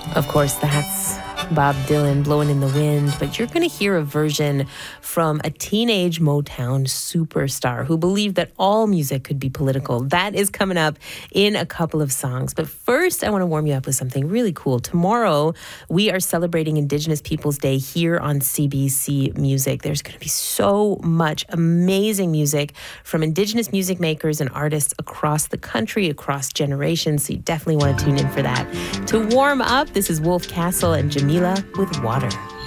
Of course, that's Bob Dylan, Blowing in the Wind, but you're going to hear a version from a teenage Motown superstar who believed that all music could be political. That is coming up in a couple of songs. But first, I want to warm you up with something really cool. Tomorrow, we are celebrating Indigenous Peoples Day here on CBC Music. There's going to be so much amazing music from Indigenous music makers and artists across the country, across generations, so you definitely want to tune in for that. To warm up, this is Wolf Castle and Jamila with Water.